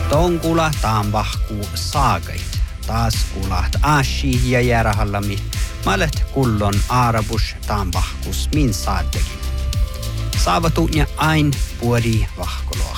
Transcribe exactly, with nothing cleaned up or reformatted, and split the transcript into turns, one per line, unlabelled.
Tonkula taan vahku saagait. Taas kulat ashi ja järahallami. Malet kullon aarabus taan vahkus min saattekin. Saavatunya ain puoli vahkoloa.